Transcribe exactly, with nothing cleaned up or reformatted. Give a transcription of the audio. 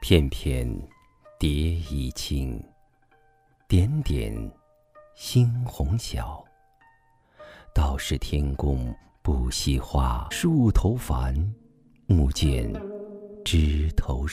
片片蝶已青，点点猩红晓。道是天公不惜花，树头繁，木见枝头